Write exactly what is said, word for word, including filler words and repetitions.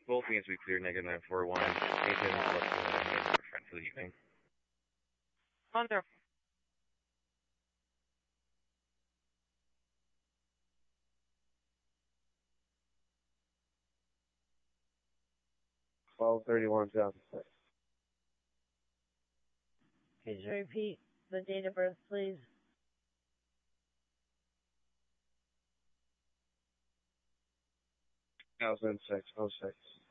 Both means we clear negative nine four one. Agent is for the evening. Wonderful. twelve thirty-one two thousand six. Could you repeat the date of birth, please? two thousand six oh six.